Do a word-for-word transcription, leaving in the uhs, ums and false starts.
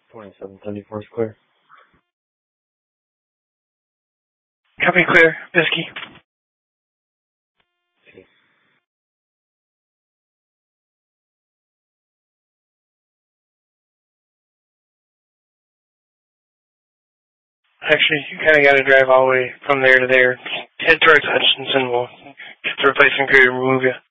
twenty-seven seventy-four square. Copy, clear. Bisky. See. Actually, you kind of got to drive all the way from there to there. Head towards Hutchinson. We'll get the replacement crew to remove you.